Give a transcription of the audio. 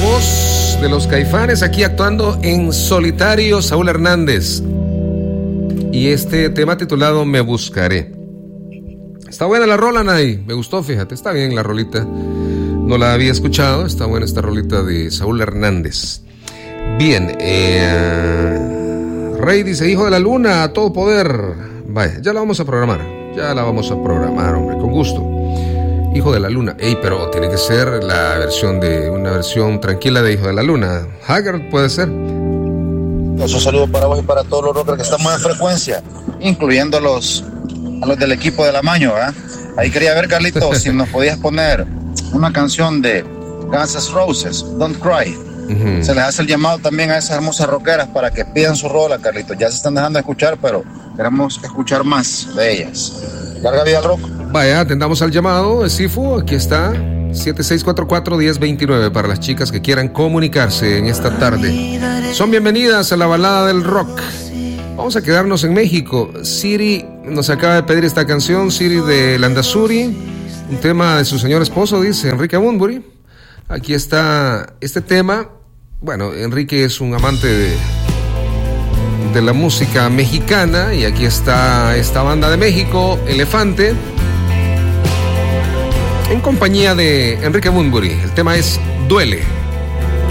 voz de los Caifanes, aquí actuando en solitario Saúl Hernández. Y este tema titulado Me Buscaré. Está buena la rola, Nay. Me gustó, fíjate. Está bien la rolita. No la había escuchado. Está buena esta rolita de Saúl Hernández. Bien. Rey dice, hijo de la luna, a todo poder. Vaya, ya la vamos a programar. Hombre, con gusto. Hijo de la luna. Ey, pero tiene que ser una versión tranquila de Hijo de la Luna. Haggard puede ser. Un saludo para vos y para todos los rockers que estamos en frecuencia, incluyendo a los del equipo de la Maño, ¿eh? Ahí quería ver, Carlitos, si nos podías poner una canción de Guns N' Roses, Don't Cry. Uh-huh. Se les hace el llamado también a esas hermosas rockeras para que pidan su rola, Carlitos. Ya se están dejando de escuchar, pero queremos escuchar más de ellas. Larga vida al rock. Vaya, atendamos al llamado, Sifu, aquí está, 7644-1029 para las chicas que quieran comunicarse en esta tarde. Son bienvenidas a la balada del rock. Vamos a quedarnos en México. Siri nos acaba de pedir esta canción, Siri de Landazuri, un tema de su señor esposo, dice Enrique Bunbury. Aquí está este tema. Bueno, Enrique es un amante de la música mexicana y aquí está esta banda de México, Elefante, en compañía de Enrique Bunbury. El tema es Duele.